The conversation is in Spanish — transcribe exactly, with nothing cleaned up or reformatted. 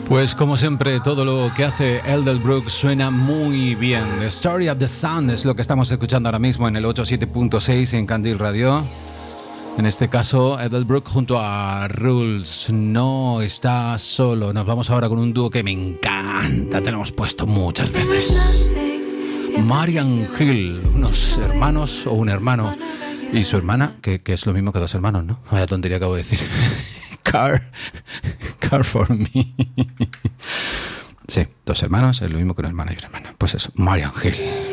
Pues como siempre, todo lo que hace Elderbrook suena muy bien. The Story of the Sun es lo que estamos escuchando ahora mismo en el ochenta y siete punto seis en Candil Radio. En este caso, Elderbrook junto a Rules. No está solo. Nos vamos ahora con un dúo que me encanta. Te lo hemos puesto muchas veces. Marian Hill, unos hermanos o un hermano y su hermana, que, que es lo mismo que dos hermanos, ¿no? Vaya tontería acabo de decir. Car, car for me. Sí, dos hermanos es lo mismo que una hermana y una hermana. Pues eso, Marian Hill.